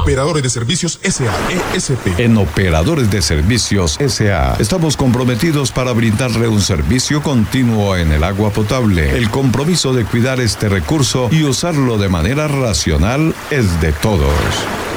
Operadores de Servicios S.A. ESP. En Operadores de Servicios S.A. estamos comprometidos para brindarle un servicio continuo en el agua potable. El compromiso de cuidar este recurso y usarlo de manera racional es de todos.